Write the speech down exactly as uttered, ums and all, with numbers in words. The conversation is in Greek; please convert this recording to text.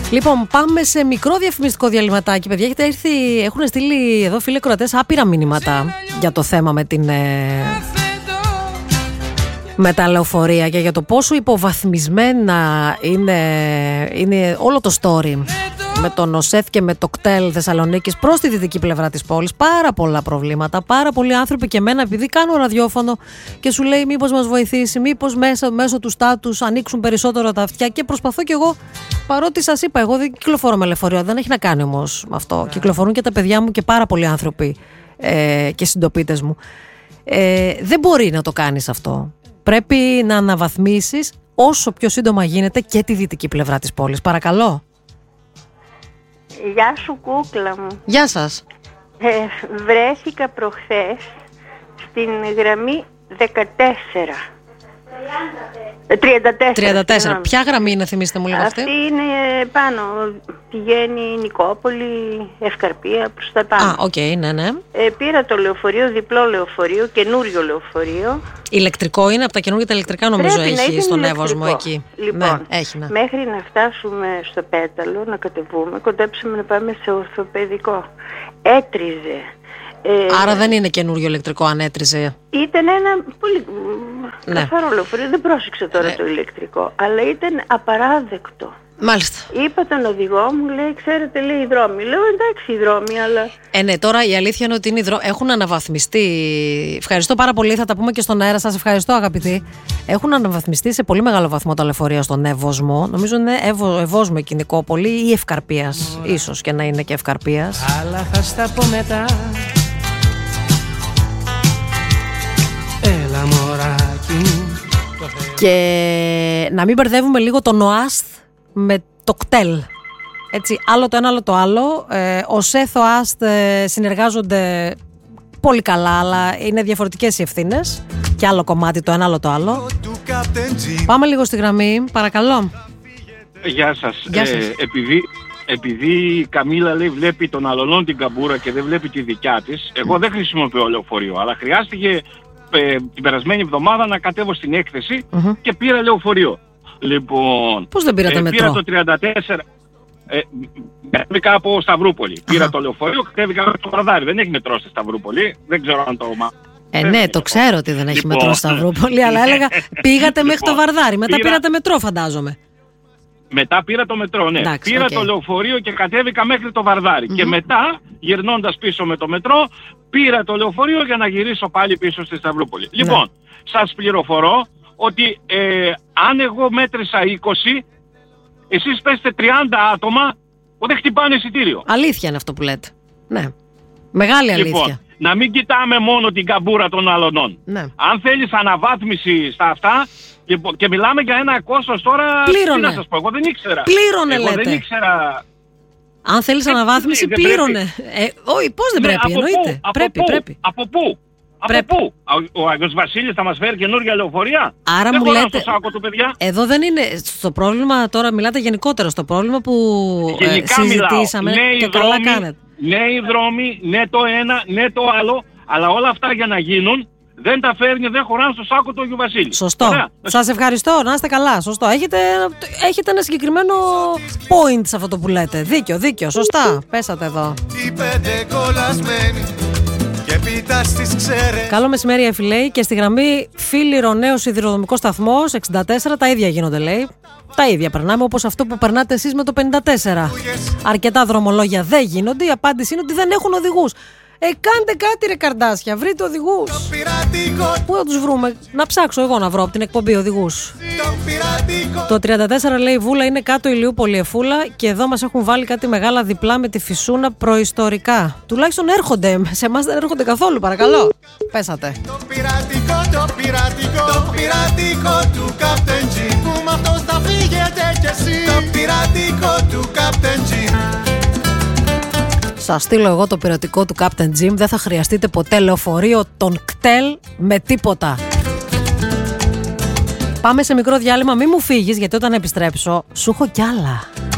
Λοιπόν, πάμε σε μικρό διαφημιστικό διαλυματάκι. Παιδιά, έχετε έρθει, έχουν στείλει εδώ φίλοι ακροατές άπειρα μηνύματα για το θέμα με την ε, με τα λεωφορεία και για το πόσο υποβαθμισμένα είναι, είναι όλο το story με τον ΟΣΕΘ και με το κτέλ Θεσσαλονίκης προς τη δυτική πλευρά της πόλης. Πάρα πολλά προβλήματα, πάρα πολλοί άνθρωποι και εμένα, επειδή κάνω ραδιόφωνο και σου λέει μήπως μας βοηθήσει, μήπως μέσω, μέσω του στάτους ανοίξουν περισσότερο τα αυτιά, και προσπαθώ κι εγώ, παρότι σας είπα, εγώ δεν κυκλοφορώ με λεωφορείο, δεν έχει να κάνει όμως με αυτό. Κυκλοφορούν και τα παιδιά μου και πάρα πολλοί άνθρωποι ε, και συντοπίτες μου. Ε, δεν μπορεί να το κάνεις αυτό. Πρέπει να αναβαθμίσεις όσο πιο σύντομα γίνεται και τη δυτική πλευρά της πόλης. Παρακαλώ. Γεια σου κούκλα μου. Γεια σας. Ε, βρέθηκα προχθές στην γραμμή δεκατέσσερα. τριάντα τέσσερα. τριάντα τέσσερα. Ποια γραμμή είναι, θυμίστε μου λίγο αυτή? Αυτή είναι πάνω. Πηγαίνει Νικόπολη, Ευκαρπία, προς τα πάνω. Α, οκ, okay, ναι, ναι. Ε, πήρα το λεωφορείο, διπλό λεωφορείο, καινούριο λεωφορείο. Ηλεκτρικό είναι, από τα καινούργια τα ηλεκτρικά νομίζω. Πρέπει έχει στον Εύωσμο εκεί. Λοιπόν, ναι, έχει, ναι. Μέχρι να φτάσουμε στο Πέταλο, να κατεβούμε, κοντέψαμε να πάμε σε ορθοπαιδικό. Έτριζε. Ε, Άρα δεν είναι καινούριο ηλεκτρικό, αν έτριζε. Ήταν ένα πολύ ναι. καθαρό λεωφορείο, δεν πρόσεξα τώρα ναι. το ηλεκτρικό, αλλά ήταν απαράδεκτο. Μάλιστα. Είπα τον οδηγό μου, λέει, ξέρετε, λέει, οι δρόμοι. Λέω, εντάξει, οι δρόμοι, αλλά... Ε, ναι, τώρα η αλήθεια είναι ότι είναι οι δρόμοι έχουν αναβαθμιστεί. Ευχαριστώ πάρα πολύ, θα τα πούμε και στον αέρα. Σας ευχαριστώ, αγαπητοί. Έχουν αναβαθμιστεί σε πολύ μεγάλο βαθμό τα λεωφορεία στον Εύωσμο. Νομίζω είναι Εύω, Ευόσμο η Νικόπολη ή Ευκαρπίας. Ίσως και να είναι και Ευκαρπίας. Αλλά θα στα πω μετά. Έλα, μωράκι μου. Και να μην μπερδεύουμε λίγο τον ΟΑΣΘ με το κτέλ. Έτσι, άλλο το ένα, άλλο το άλλο. Ε, ο ΣΕΘ, ο ΑΣΤ ε, συνεργάζονται πολύ καλά, αλλά είναι διαφορετικές οι ευθύνες. Και άλλο κομμάτι το ένα, άλλο το άλλο. Πάμε λίγο στη γραμμή, παρακαλώ. Γεια σας. Γεια σας. Ε, επειδή, επειδή η Καμίλα λέει βλέπει τον αλλονών την καμπούρα και δεν βλέπει τη δικιά της, εγώ mm. δεν χρησιμοποιώ λεωφορείο, αλλά χρειάστηκε ε, την περασμένη εβδομάδα να κατέβω στην έκθεση mm-hmm. και πήρα λεωφορείο. Λοιπόν, πώς δεν πήρατε ε, μετρό? Πήρα το τριάντα τέσσερα. Ε, κατέβηκα από Σταυρούπολη. Πήρα uh-huh. το λεωφορείο, κατέβηκα από το Βαρδάρι. Δεν έχει μετρό στη Σταυρούπολη. Δεν ξέρω αν το. Ε, ναι, το ξέρω ότι δεν έχει λοιπόν. μετρό στη Σταυρούπολη, αλλά έλεγα πήγατε μέχρι λοιπόν, το Βαρδάρι. Μετά πήρα... πήρατε μετρό, φαντάζομαι. Μετά πήρα το μετρό, ναι. Εντάξει, πήρα okay. το λεωφορείο και κατέβηκα μέχρι το Βαρδάρι. Mm-hmm. Και μετά, γυρνώντας πίσω με το μετρό, πήρα το λεωφορείο για να γυρίσω πάλι πίσω στη Σταυρούπολη. Ναι. Λοιπόν, σας πληροφορώ ότι ε, αν εγώ μέτρησα είκοσι, εσείς πέστε τριάντα άτομα που δεν χτυπάνε εισιτήριο. Αλήθεια είναι αυτό που λέτε. Ναι. Μεγάλη αλήθεια. Λοιπόν, να μην κοιτάμε μόνο την καμπούρα των αλωνών. Ναι. Αν θέλεις αναβάθμιση στα αυτά, λοιπόν, και μιλάμε για ένα κόστος τώρα, πλήρωνε. Τι να σας πω, εγώ δεν ήξερα. Πλήρωνε, εγώ λέτε. Δεν ήξερα. Αν θέλεις ε, αναβάθμιση, δεν πλήρωνε. Ε, όχι, πώς δεν ναι, πρέπει, από εννοείται. Πού, πρέπει, από πρέπει. Από πού? Πρέπει. Από πού? Ο Άγιος Βασίλης θα μας φέρει καινούργια λεωφορεία? Άρα δεν μου λέτε, στο σάκο του, παιδιά. Εδώ δεν είναι στο πρόβλημα, τώρα μιλάτε γενικότερα στο πρόβλημα που ε, συζητήσαμε ναι, και καλά δρόμοι, κάνετε. Ναι οι δρόμοι, ναι το ένα, ναι το άλλο, αλλά όλα αυτά για να γίνουν δεν τα φέρνει, δεν χωράνε στο σάκο του Αγίου Βασίλη. Σωστό. Ωραία. Σας ευχαριστώ, να είστε καλά. Σωστό. Έχετε, έχετε ένα συγκεκριμένο point σε αυτό που λέτε. Δίκιο, δίκιο. Σωστά. Πέσατε εδώ. Καλό μεσημέρι, Εφηλέη. Και στη γραμμή Φίλιρο νέος σιδηροδρομικός σταθμός εξήντα τέσσερα. Τα ίδια γίνονται, λέει. Τα ίδια περνάμε, όπως αυτό που περνάτε εσείς με το πενήντα τέσσερα. Αρκετά δρομολόγια δεν γίνονται. Η απάντηση είναι ότι δεν έχουν οδηγούς. Ε, κάντε κάτι ρε καρδάσια, βρείτε οδηγούς. Πού θα τους βρούμε? Να ψάξω εγώ να βρω από την εκπομπή οδηγούς. Το τριάντα τέσσερα, λέει, Βούλα είναι κάτω Ηλιούπολη Εφούλα και εδώ μας έχουν βάλει κάτι μεγάλα διπλά με τη Φυσούνα προϊστορικά. Τουλάχιστον έρχονται, σε εμάς δεν έρχονται καθόλου, παρακαλώ. Πέσατε. Το πειρατικό, το πειρατικό, το πειρατικό του Captain G. Που με αυτός θα φύγετε κι εσύ. Το πειρατικό του Captain G. Σας στείλω εγώ το πειρατικό του Captain Jim. Δεν θα χρειαστείτε ποτέ λεωφορείο των κτέλ με τίποτα. Πάμε σε μικρό διάλειμμα. Μη μου φύγεις, γιατί όταν επιστρέψω σου έχω κι άλλα.